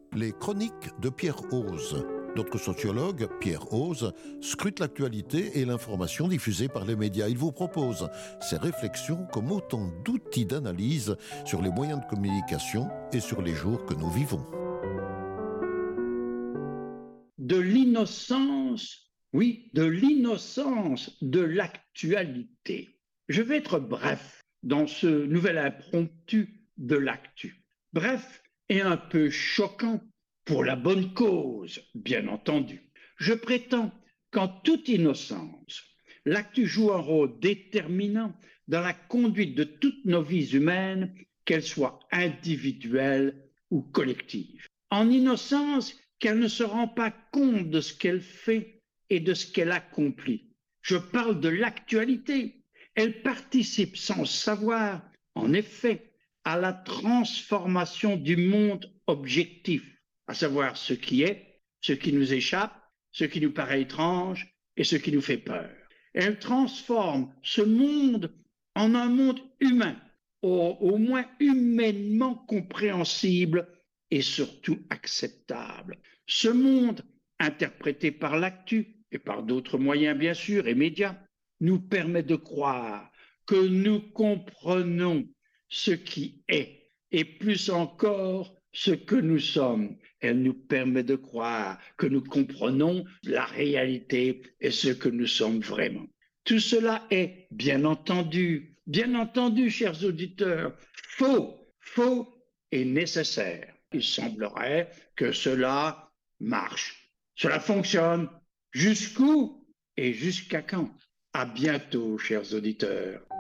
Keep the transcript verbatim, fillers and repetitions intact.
Les chroniques de Pierre Hoze. Notre sociologue, Pierre Hoze, scrute l'actualité et l'information diffusée par les médias. Il vous propose ses réflexions comme autant d'outils d'analyse sur les moyens de communication et sur les jours que nous vivons. De l'innocence, oui, de l'innocence de l'actualité. Je vais être bref dans ce nouvel impromptu de l'actu. Bref et un peu choquant pour la bonne cause, bien entendu. Je prétends qu'en toute innocence, l'actu joue un rôle déterminant dans la conduite de toutes nos vies humaines, qu'elles soient individuelles ou collectives. En innocence, qu'elle ne se rend pas compte de ce qu'elle fait et de ce qu'elle accomplit. Je parle de l'actualité. Elle participe sans savoir, en effet, à la transformation du monde objectif, à savoir ce qui est, ce qui nous échappe, ce qui nous paraît étrange et ce qui nous fait peur. Elle transforme ce monde en un monde humain, au, au moins humainement compréhensible et surtout acceptable. Ce monde, interprété par l'actu et par d'autres moyens bien sûr et médias, nous permet de croire que nous comprenons ce qui est et plus encore ce que nous sommes. Elle nous permet de croire que nous comprenons la réalité et ce que nous sommes vraiment. Tout cela est, bien entendu, bien entendu, chers auditeurs, faux, faux et nécessaire. Il semblerait que cela marche. Cela fonctionne. Jusqu'où et jusqu'à quand? À bientôt, chers auditeurs.